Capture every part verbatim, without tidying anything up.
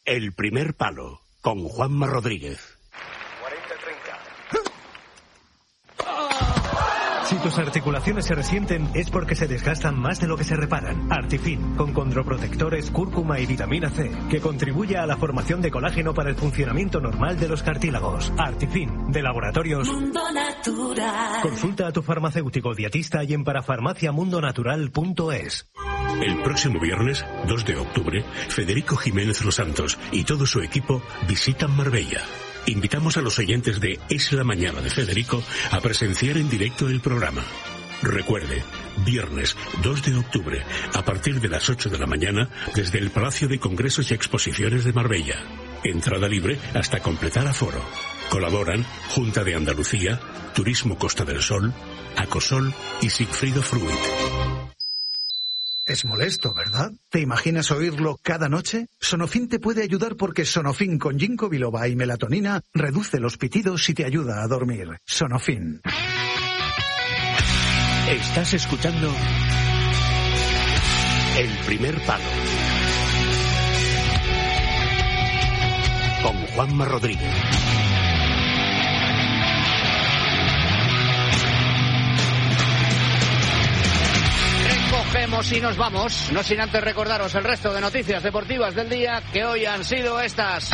El primer palo, con Juanma Rodríguez. cuarenta treinta. Si tus articulaciones se resienten es porque se desgastan más de lo que se reparan. Artifin, con condroprotectores, cúrcuma y vitamina C, que contribuye a la formación de colágeno para el funcionamiento normal de los cartílagos. Artifin, de Laboratorios Mundo Natural. Consulta a tu farmacéutico dietista y en parafarmacia mundo natural punto es. El próximo viernes, dos de octubre, Federico Jiménez Los Santos y todo su equipo visitan Marbella. Invitamos a los oyentes de Es la Mañana de Federico a presenciar en directo el programa. Recuerde, viernes dos de octubre, a partir de las ocho de la mañana, desde el Palacio de Congresos y Exposiciones de Marbella. Entrada libre hasta completar aforo. Colaboran Junta de Andalucía, Turismo Costa del Sol, Acosol y Sigfrido Fruit. Es molesto, ¿verdad? ¿Te imaginas oírlo cada noche? Sonofin te puede ayudar porque Sonofin con ginkgo biloba y melatonina reduce los pitidos y te ayuda a dormir. Sonofin. Estás escuchando El primer palo con Juanma Rodríguez. Recogemos y nos vamos, no sin antes recordaros el resto de noticias deportivas del día, que hoy han sido estas.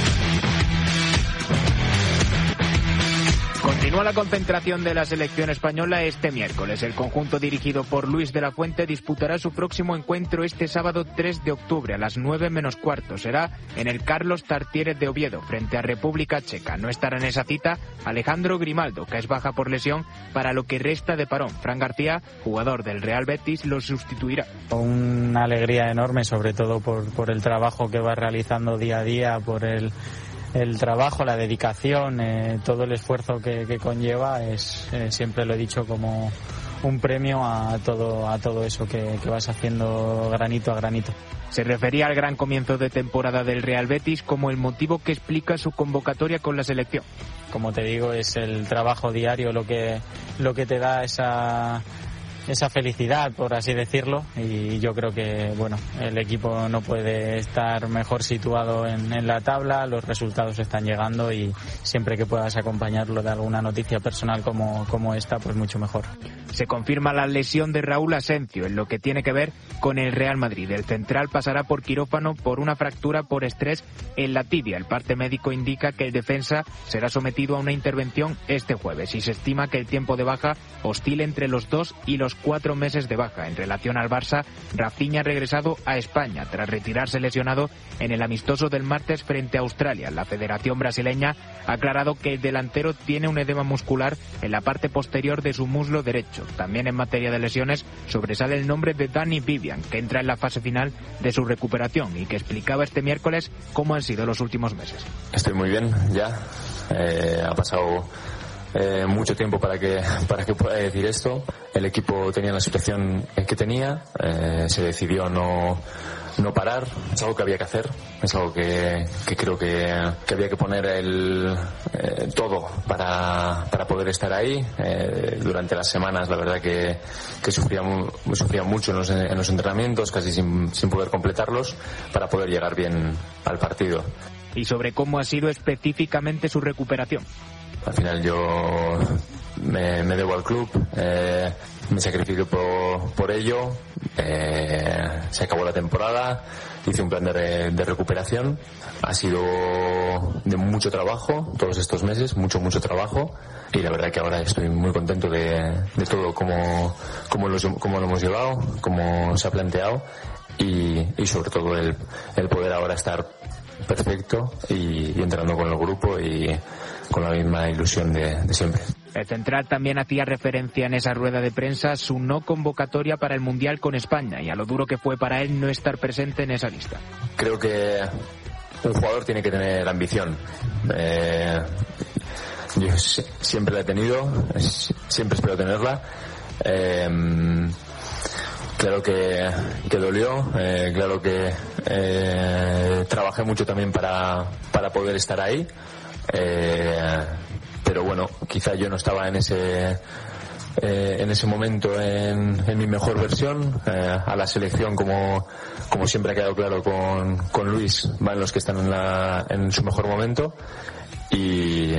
Continúa la concentración de la selección española este miércoles. El conjunto dirigido por Luis de la Fuente disputará su próximo encuentro este sábado tres de octubre a las nueve menos cuarto. Será en el Carlos Tartiere de Oviedo, frente a República Checa. No estará en esa cita Alejandro Grimaldo, que es baja por lesión para lo que resta de parón. Fran García, jugador del Real Betis, lo sustituirá. Una alegría enorme, sobre todo por, por el trabajo que va realizando día a día, por el... El trabajo, la dedicación, eh, todo el esfuerzo que, que conlleva es, eh, siempre lo he dicho, como un premio a todo, a todo eso que, que vas haciendo granito a granito. Se refería al gran comienzo de temporada del Real Betis como el motivo que explica su convocatoria con la selección. Como te digo, es el trabajo diario lo que, lo que te da esa... esa felicidad, por así decirlo, y yo creo que bueno, el equipo no puede estar mejor situado en, en la tabla, los resultados están llegando y siempre que puedas acompañarlo de alguna noticia personal como, como esta, pues mucho mejor. Se confirma la lesión de Raúl Asencio en lo que tiene que ver con el Real Madrid. El central pasará por quirófano por una fractura por estrés en la tibia. El parte médico indica que el defensa será sometido a una intervención este jueves y se estima que el tiempo de baja oscila entre los dos y los cuatro meses de baja. En relación al Barça, Rafinha ha regresado a España tras retirarse lesionado en el amistoso del martes frente a Australia. La Federación Brasileña ha aclarado que el delantero tiene un edema muscular en la parte posterior de su muslo derecho. También en materia de lesiones sobresale el nombre de Dani Vivian, que entra en la fase final de su recuperación y que explicaba este miércoles cómo han sido los últimos meses. Estoy muy bien ya, eh, ha pasado Eh, mucho tiempo para que para que pueda decir esto. El equipo tenía la situación que tenía, eh, se decidió no no parar. Es algo que había que hacer, es algo que, que creo que, que había que poner el eh, todo para para poder estar ahí. Eh, durante las semanas la verdad que, que sufría, sufría mucho en los, en los entrenamientos, casi sin, sin poder completarlos, para poder llegar bien al partido. Y sobre cómo ha sido específicamente su recuperación. Al final yo me, me debo al club, eh, me sacrifico por, por ello, eh, se acabó la temporada, hice un plan de, de recuperación, ha sido de mucho trabajo todos estos meses, mucho, mucho trabajo, y la verdad que ahora estoy muy contento de, de todo, cómo, cómo, lo, cómo lo hemos llevado, cómo se ha planteado, y, y sobre todo el, el poder ahora estar perfecto y, y entrando con el grupo y con la misma ilusión de, de siempre. El central también hacía referencia en esa rueda de prensa a su no convocatoria para el Mundial con España y a lo duro que fue para él no estar presente en esa lista. Creo que un jugador tiene que tener ambición. Eh, yo siempre la he tenido, siempre espero tenerla. Eh, Claro que, que dolió, eh, claro que eh, trabajé mucho también para, para poder estar ahí, eh, pero bueno, quizá yo no estaba en ese eh, en ese momento en, en mi mejor versión. Eh, a la selección, como, como siempre ha quedado claro con, con Luis, van los que están en, la, en su mejor momento. Y,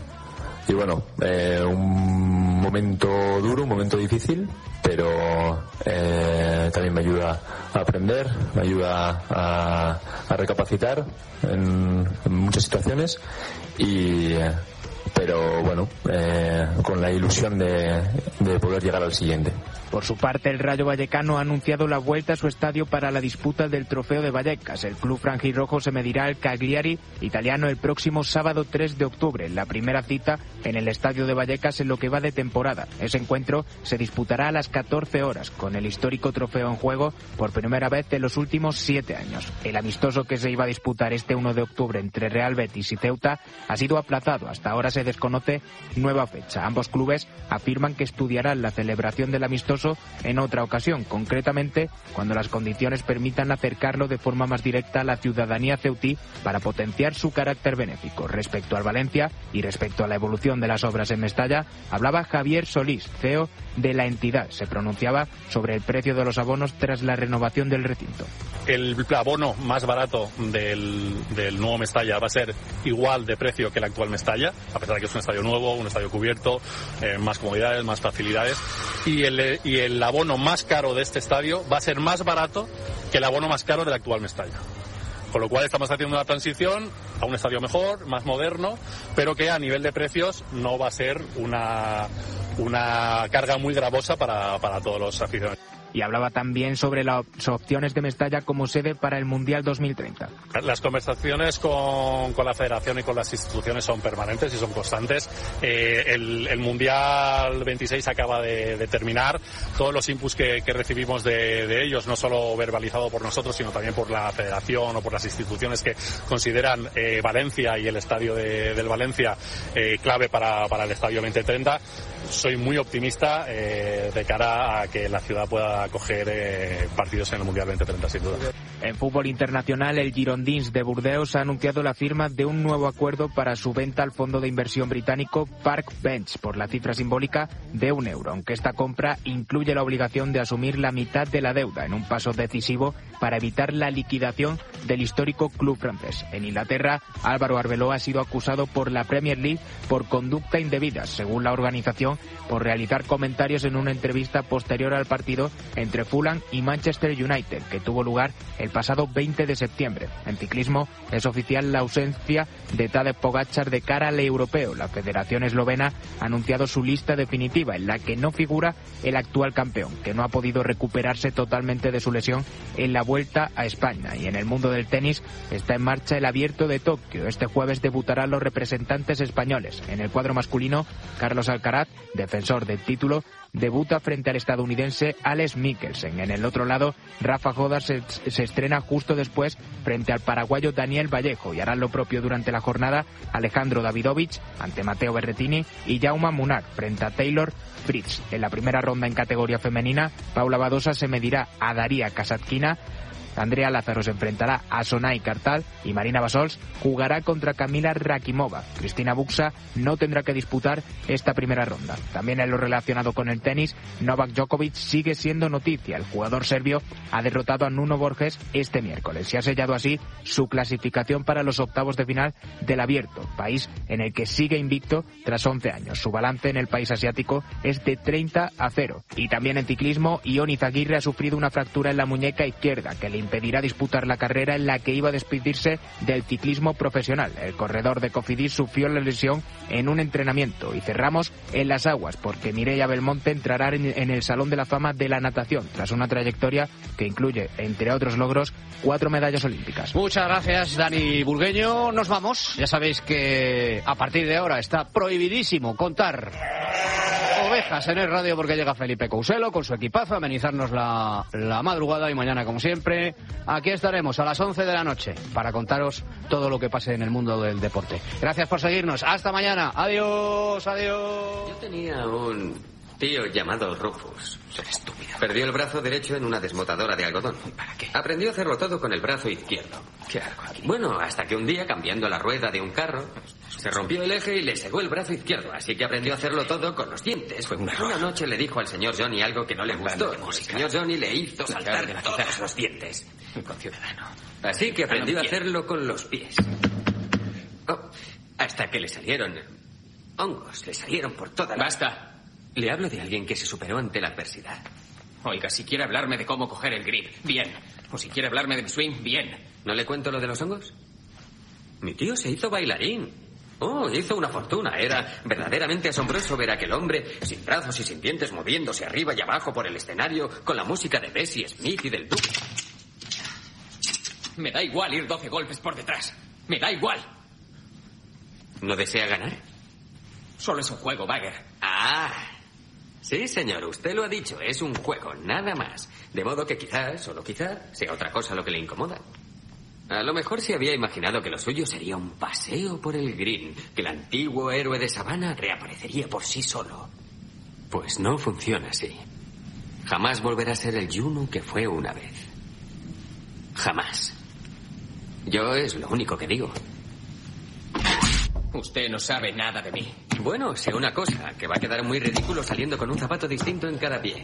y bueno, eh, un momento duro, un momento difícil, pero eh, también me ayuda a aprender, me ayuda a, a recapacitar en, en muchas situaciones y pero bueno, eh, con la ilusión de, de poder llegar al siguiente. Por su parte, el Rayo Vallecano ha anunciado la vuelta a su estadio para la disputa del Trofeo de Vallecas. El club franjirrojo se medirá al Cagliari italiano el próximo sábado tres de octubre, la primera cita en el estadio de Vallecas en lo que va de temporada. Ese encuentro se disputará a las catorce horas, con el histórico trofeo en juego por primera vez en los últimos siete años. El amistoso que se iba a disputar este uno de octubre entre Real Betis y Ceuta ha sido aplazado. Hasta ahora se desconoce nueva fecha. Ambos clubes afirman que estudiarán la celebración del amistoso en otra ocasión, concretamente cuando las condiciones permitan acercarlo de forma más directa a la ciudadanía ceutí para potenciar su carácter benéfico. Respecto al Valencia y respecto a la evolución de las obras en Mestalla, hablaba Javier Solís, C E O de la entidad. Se pronunciaba sobre el precio de los abonos tras la renovación del recinto. El abono más barato del, del nuevo Mestalla va a ser igual de precio que el actual Mestalla, a pesar de que es un estadio nuevo, un estadio cubierto, eh, más comodidades, más facilidades, y el, y el abono más caro de este estadio va a ser más barato que el abono más caro del actual Mestalla. Con lo cual estamos haciendo una transición a un estadio mejor, más moderno, pero que a nivel de precios no va a ser una, una carga muy gravosa para, para todos los aficionados. Y hablaba también sobre las opciones de Mestalla como sede para el Mundial dos mil treinta. Las conversaciones con, con la Federación y con las instituciones son permanentes y son constantes. Eh, el, el Mundial veintiséis acaba de, de terminar. Todos los inputs que, que recibimos de, de ellos, no solo verbalizado por nosotros, sino también por la Federación o por las instituciones que consideran eh, Valencia y el estadio de, del Valencia eh, clave para, para el estadio veinte treinta. Soy muy optimista eh, de cara a que la ciudad pueda acoger eh, partidos en el Mundial veinte treinta, sin duda. En fútbol internacional, el Girondins de Burdeos ha anunciado la firma de un nuevo acuerdo para su venta al fondo de inversión británico Park Bench por la cifra simbólica de un euro, aunque esta compra incluye la obligación de asumir la mitad de la deuda, en un paso decisivo para evitar la liquidación del histórico club francés. En Inglaterra, Álvaro Arbeloa ha sido acusado por la Premier League por conducta indebida, según la organización, por realizar comentarios en una entrevista posterior al partido entre Fulham y Manchester United, que tuvo lugar el pasado veinte de septiembre. En ciclismo es oficial la ausencia de Tadej Pogačar de cara al europeo. La Federación Eslovena ha anunciado su lista definitiva, en la que no figura el actual campeón, que no ha podido recuperarse totalmente de su lesión en la Vuelta a España. Y en el mundo del tenis está en marcha el Abierto de Tokio. Este jueves debutarán los representantes españoles. En el cuadro masculino, Carlos Alcaraz, defensor del título, debuta frente al estadounidense Alex Mikkelsen. En el otro lado, Rafa Jodas se, se estrena justo después frente al paraguayo Daniel Vallejo, y harán lo propio durante la jornada Alejandro Davidovich ante Matteo Berrettini y Jaume Munar frente a Taylor Fritz. En la primera ronda en categoría femenina, Paula Badosa se medirá a Daria Kasatkina, Andrea Lázaro se enfrentará a Sonay Kartal y Marina Basols jugará contra Kamila Rakimova. Cristina Buxa no tendrá que disputar esta primera ronda. También en lo relacionado con el tenis, Novak Djokovic sigue siendo noticia. El jugador serbio ha derrotado a Nuno Borges este miércoles y ha sellado así su clasificación para los octavos de final del Abierto, país en el que sigue invicto tras once años. Su balance en el país asiático es de treinta a cero. Y también en ciclismo, Ion Izaguirre ha sufrido una fractura en la muñeca izquierda que le impedirá disputar la carrera en la que iba a despedirse del ciclismo profesional. El corredor de Cofidis sufrió la lesión en un entrenamiento. Y cerramos en las aguas, porque Mireia Belmonte entrará en, en el Salón de la Fama de la natación, tras una trayectoria que incluye, entre otros logros, cuatro medallas olímpicas. Muchas gracias, Dani Burgueño. Nos vamos. Ya sabéis que a partir de ahora está prohibidísimo contar ovejas en el radio, porque llega Felipe Couselo con su equipazo a amenizarnos la, la madrugada, y mañana, como siempre, aquí estaremos a las once de la noche para contaros todo lo que pase en el mundo del deporte. Gracias por seguirnos. Hasta mañana. Adiós, adiós. Yo tenía un tío llamado Rufus. Ser estúpido. Perdió el brazo derecho en una desmotadora de algodón. ¿Y para qué? Aprendió a hacerlo todo con el brazo izquierdo. ¿Qué hago aquí? Bueno, hasta que un día, cambiando la rueda de un carro, se rompió el eje y le cegó el brazo izquierdo. Así que aprendió a hacerlo todo con los dientes. Fue un error. Una noche le dijo al señor Johnny algo que no le gustó. El señor Johnny le hizo saltar de la todos quijada. los dientes. Un conciudadano. Así que aprendió a Ciudadano hacerlo con los pies. Oh, hasta que le salieron hongos. Le salieron por toda la... Basta. Le hablo de alguien que se superó ante la adversidad. Oiga, si quiere hablarme de cómo coger el grip, bien. O si quiere hablarme de mi swing, bien. ¿No le cuento lo de los hongos? Mi tío se hizo bailarín. Oh, hizo una fortuna. Era verdaderamente asombroso ver a aquel hombre sin brazos y sin dientes moviéndose arriba y abajo por el escenario con la música de Bessie Smith y del Duke. Me da igual ir doce golpes por detrás. Me da igual. ¿No desea ganar? Solo es un juego, Bagger. Ah, sí, señor, usted lo ha dicho. Es un juego, nada más. De modo que quizás, solo quizás, sea otra cosa lo que le incomoda. A lo mejor se había imaginado que lo suyo sería un paseo por el green, que el antiguo héroe de Savannah reaparecería por sí solo. Pues no funciona así. Jamás volverá a ser el Juno que fue una vez. Jamás. Yo es lo único que digo. Usted no sabe nada de mí. Bueno, sé una cosa, que va a quedar muy ridículo saliendo con un zapato distinto en cada pie.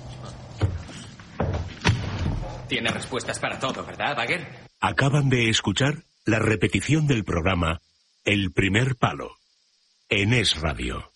Tiene respuestas para todo, ¿verdad, Bagger? Acaban de escuchar la repetición del programa El primer palo en Es Radio.